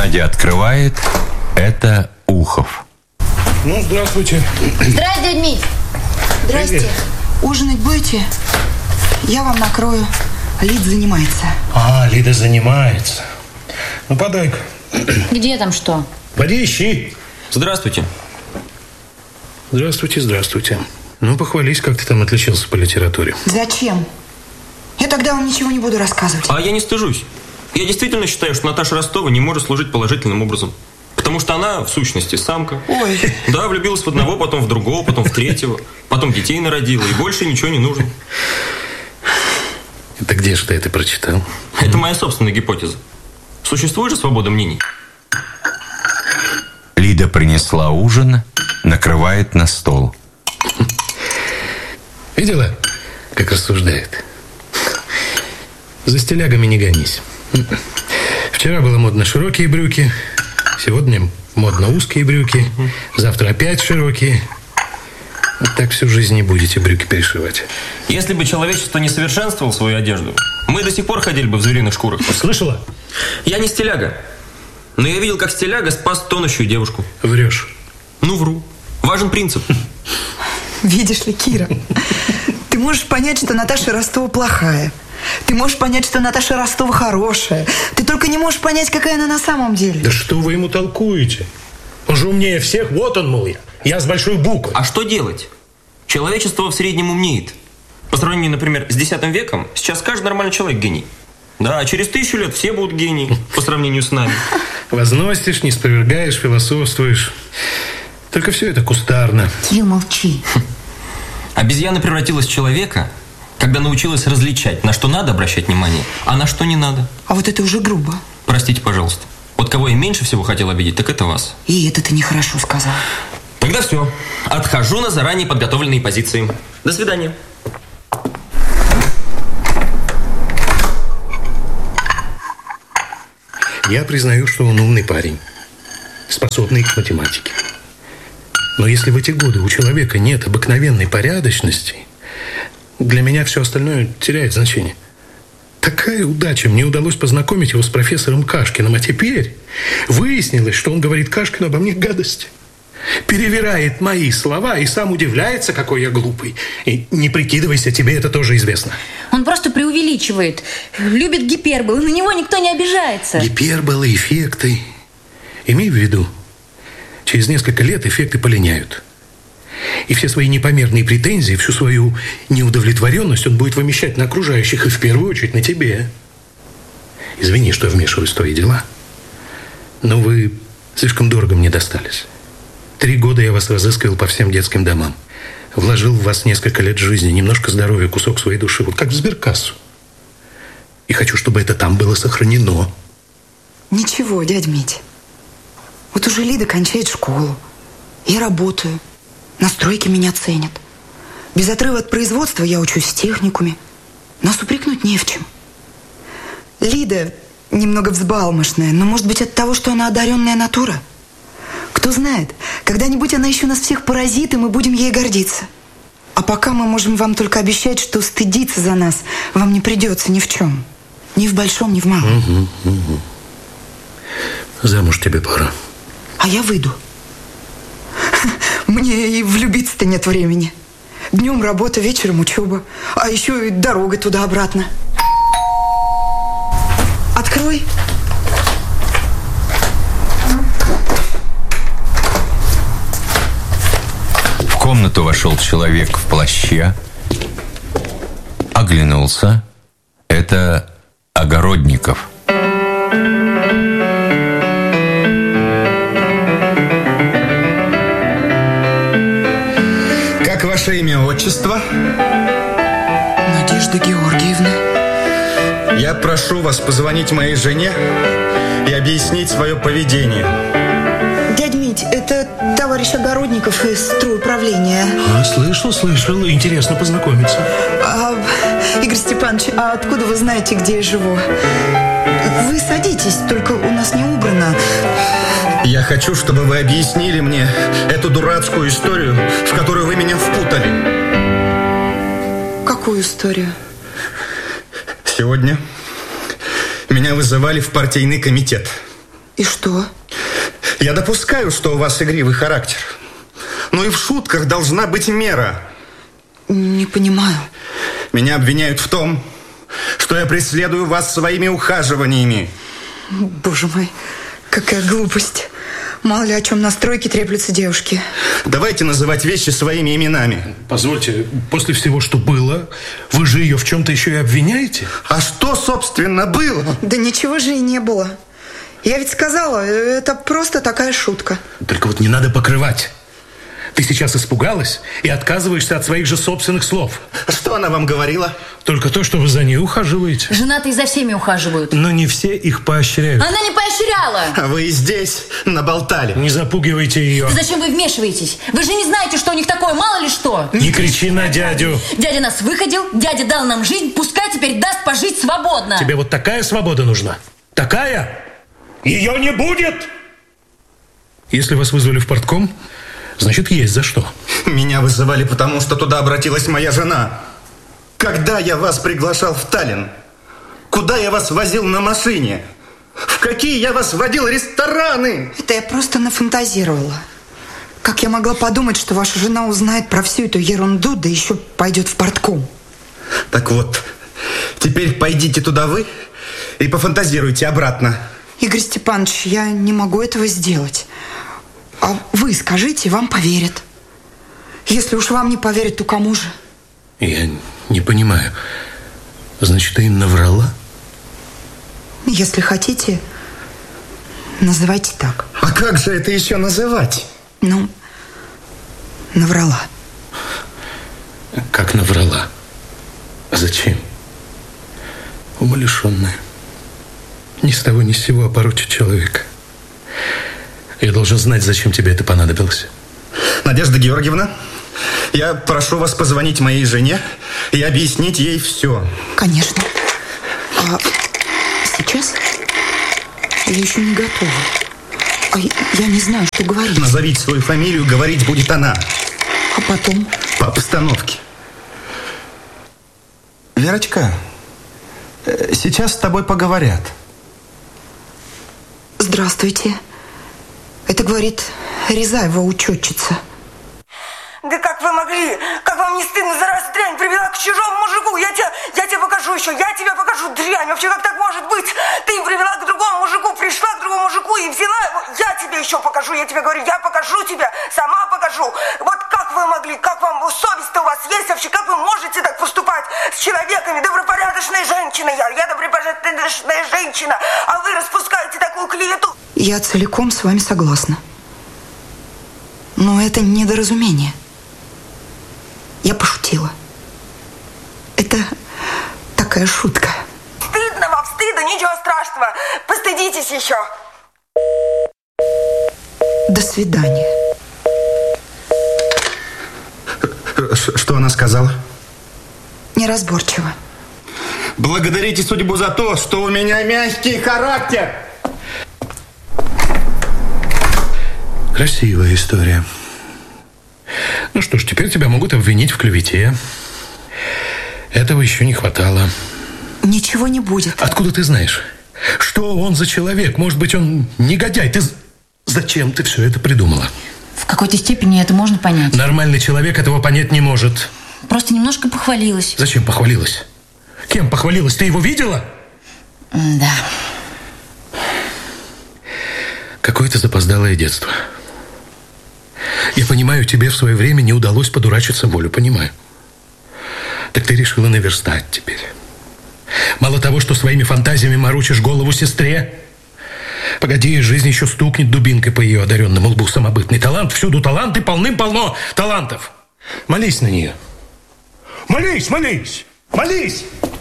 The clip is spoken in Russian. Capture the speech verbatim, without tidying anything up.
Надя открывает. Это Ухов. Ну, здравствуйте. Здрасте, дядь Мить. Здрасте. Привет. Ужинать будете? Я вам накрою. Лид занимается. А, Лида занимается. Ну, подай-ка. Где там что? Поди ищи. Здравствуйте. Здравствуйте, здравствуйте. Ну, похвались, как ты там отличился по литературе. Зачем? Я тогда вам ничего не буду рассказывать. А я не стыжусь. Я действительно считаю, что Наташа Ростова не может служить положительным образом. Потому что она, в сущности, самка. Ой. Да, влюбилась в одного, потом в другого, потом в третьего. Потом детей народила, и больше ничего не нужно. Это где же ты это прочитал? Это моя собственная гипотеза. Существует же свобода мнений. Лида принесла ужин, накрывает на стол. Видела, как рассуждает? За стилягами не гонись. Вчера было модно широкие брюки, сегодня модно узкие брюки, завтра опять широкие. Вот так всю жизнь не будете брюки перешивать. Если бы человечество не совершенствовало свою одежду, мы до сих пор ходили бы в звериных шкурах. Слышала? Я не стиляга. Но я видел, как стиляга спас тонущую девушку. Врешь. Ну, вру. Важен принцип. Видишь ли, Кира, ты можешь понять, что Наташа Ростова плохая. Ты можешь понять, что Наташа Ростова хорошая. Ты только не можешь понять, какая она на самом деле. Да что вы ему толкуете? Он же умнее всех. Вот он, мол, я. Я с большой буквы. А что делать? Человечество в среднем умнеет. По сравнению, например, с десятым веком, сейчас каждый нормальный человек гений. Да, а через тысячу лет все будут гении по сравнению с нами. Возносишь, не спровергаешь, философствуешь. Только все это кустарно. Кирилл, молчи. Обезьяна превратилась в человека, когда научилась различать, на что надо обращать внимание, а на что не надо. А вот это уже грубо. Простите, пожалуйста. Вот кого я меньше всего хотел обидеть, так это вас. И это ты нехорошо сказал. Тогда все. Отхожу на заранее подготовленные позиции. До свидания. Я признаю, что он умный парень, способный к математике. Но если в эти годы у человека нет обыкновенной порядочности, для меня все остальное теряет значение. Такая удача, мне удалось познакомить его с профессором Кашкиным, а теперь выяснилось, что он говорит Кашкину обо мне гадости. Перевирает мои слова и сам удивляется, какой я глупый. И не прикидывайся, тебе это тоже известно. Он просто преувеличивает. Любит гиперболы, на него никто не обижается. Гиперболы, эффекты. Имей в виду, через несколько лет эффекты полиняют. И все свои непомерные претензии, всю свою неудовлетворенность он будет вымещать на окружающих и в первую очередь на тебе. Извини, что вмешиваюсь в твои дела, но вы слишком дорого мне достались. Три года я вас разыскивал по всем детским домам. Вложил в вас несколько лет жизни, немножко здоровья, кусок своей души, вот как в сберкассу. И хочу, чтобы это там было сохранено. Ничего, дядя Митя. Вот уже Лида кончает школу. Я работаю. На стройке меня ценят. Без отрыва от производства я учусь в техникуме. Нас упрекнуть не в чем. Лида немного взбалмошная, но, может быть, от того, что она одаренная натура. Кто знает, когда-нибудь она еще нас всех поразит, и мы будем ей гордиться. А пока мы можем вам только обещать, что стыдиться за нас вам не придется ни в чем. Ни в большом, ни в малом. Угу, угу. Замуж тебе пора. А я выйду. Мне и влюбиться-то нет времени. Днем работа, вечером учеба. А еще и дорога туда-обратно. Открой. В комнату вошел человек в плаще, оглянулся. Это Огородников. Как ваше имя, отчество? Надежда Георгиевна. Я прошу вас позвонить моей жене и объяснить свое поведение. Дядь Мить, это товарищ Огородников из стройуправления. А, слышал, слышал. Интересно познакомиться. А, Игорь Степанович, а откуда вы знаете, где я живу? Вы садитесь, только у нас не убрано. Я хочу, чтобы вы объяснили мне эту дурацкую историю, в которую вы меня впутали. Какую историю? Сегодня меня вызывали в партийный комитет. И что? Я допускаю, что у вас игривый характер. Но и в шутках должна быть мера. Не понимаю. Меня обвиняют в том, что я преследую вас своими ухаживаниями. Боже мой, какая глупость. Мало ли о чем на стройке треплются девушки. Давайте называть вещи своими именами. Позвольте, после всего, что было, вы же ее в чем-то еще и обвиняете? А что, собственно, было? Да ничего же и не было. Я ведь сказала, это просто такая шутка. Только вот не надо покрывать. Ты сейчас испугалась и отказываешься от своих же собственных слов. Что она вам говорила? Только то, что вы за ней ухаживаете. Женатые за всеми ухаживают. Но не все их поощряют. Она не поощряла. А вы и здесь наболтали. Не запугивайте ее. Зачем вы вмешиваетесь? Вы же не знаете, что у них такое, мало ли что. Не кричи на дядю. Дядя нас выходил, дядя дал нам жизнь, пускай теперь даст пожить свободно. Тебе вот такая свобода нужна? Такая? Ее не будет! Если вас вызвали в портком, значит, есть за что. Меня вызывали, потому что туда обратилась моя жена. Когда я вас приглашал в Таллин? Куда я вас возил на машине? В какие я вас водил рестораны? Это я просто нафантазировала. Как я могла подумать, что ваша жена узнает про всю эту ерунду, да еще пойдет в портком? Так вот, теперь пойдите туда вы и пофантазируйте обратно. Игорь Степанович, я не могу этого сделать. А вы скажите, вам поверят. Если уж вам не поверят, то кому же? Я не понимаю. Значит, ты им наврала? Если хотите, называйте так. А как же это еще называть? Ну, наврала. Как наврала? Зачем? Умалишенная. Ни с того ни с сего опорочить человека. Я должен знать, зачем тебе это понадобилось. Надежда Георгиевна, я прошу вас позвонить моей жене и объяснить ей все. Конечно. А сейчас я еще не готова. А я не знаю, что говорить. Назовите свою фамилию, говорить будет она. А потом? По обстановке. Верочка, сейчас с тобой поговорят. Здравствуйте. Это, говорит, Рязаева учетчица. Да как вы могли? Как вам не стыдно за раз дрянь привела к чужому мужику? Я тебе, я тебе покажу еще, я тебе покажу дрянь. Вообще, как так может быть? Ты привела к другому мужику, пришла к другому мужику и взяла его. Я тебе еще покажу, я тебе говорю, я покажу тебе, сама покажу. Вот как вы могли, как вам, совесть-то у вас есть вообще? Как вы можете так поступать с человеками? Добропорядочная женщина я, я добропорядочная женщина, а вы распускаете такую клевету. Я целиком с вами согласна. Но это недоразумение. Я пошутила. Это такая шутка. Стыдно вам, стыдно, ничего страшного. Постыдитесь еще. До свидания. Что она сказала? Неразборчиво. Благодарите судьбу за то, что у меня мягкий характер. Красивая история. Ну что ж, теперь тебя могут обвинить в клевете. Этого еще не хватало. Ничего не будет. Откуда ты знаешь? Что он за человек? Может быть, он негодяй? Ты... Зачем ты все это придумала? В какой-то степени это можно понять. Нормальный человек этого понять не может. Просто немножко похвалилась. Зачем похвалилась? Кем похвалилась? Ты его видела? Да. Какое-то запоздалое детство. Я понимаю, тебе в свое время не удалось подурачиться волю, понимаю. Так ты решила наверстать теперь. Мало того, что своими фантазиями морочишь голову сестре. Погоди, жизнь еще стукнет дубинкой по ее одаренному лбу. Самобытный талант, всюду таланты, полным-полно талантов. Молись на нее. Молись, молись, молись!